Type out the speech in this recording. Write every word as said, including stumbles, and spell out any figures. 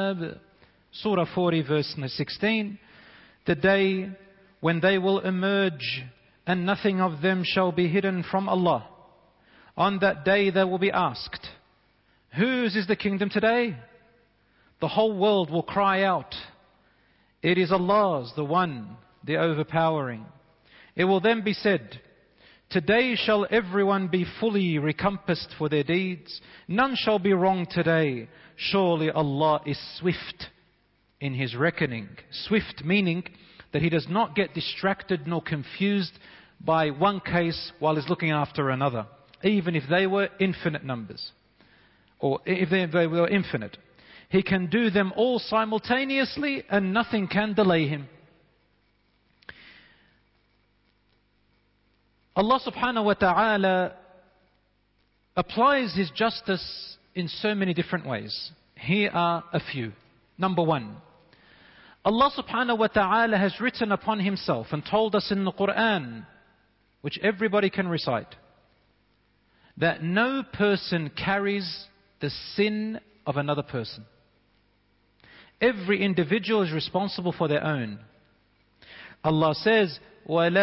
Ahzab, Surah forty, verse sixteen. The day when they will emerge and nothing of them shall be hidden from Allah. On that day they will be asked, whose is the kingdom today? The whole world will cry out, it is Allah's, the one, the overpowering. It will then be said, today shall everyone be fully recompensed for their deeds. None shall be wrong today. Surely Allah is swift in His reckoning. Swift meaning that He does not get distracted nor confused by one case while He's looking after another, even if they were infinite numbers, or if they, they were infinite. He can do them all simultaneously and nothing can delay Him. Allah subhanahu wa ta'ala applies His justice in so many different ways. Here are a few. Number one, Allah subhanahu wa ta'ala has written upon Himself and told us in the Quran, which everybody can recite, that no person carries the sin of another person. Every individual is responsible for their own. Allah says, وَلَا